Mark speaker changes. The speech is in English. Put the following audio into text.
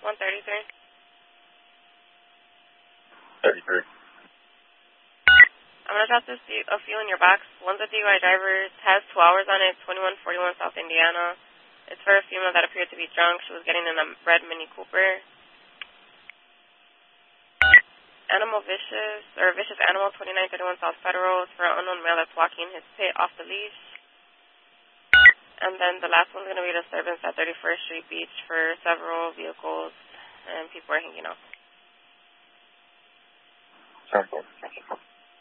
Speaker 1: 133.
Speaker 2: 33.
Speaker 1: I'm going to drop a few in your box. One's a DUI driver, has 2 hours on it, 2141 South Indiana. It's for a female that appeared to be drunk. She was getting in a red Mini Cooper. Vicious Animal, 2931 South Federal. It's for an unknown male that's walking his pit off the leash. And then the last one's going to be a disturbance at 31st Street Beach for several vehicles, and people are hanging out.
Speaker 2: Sounds good.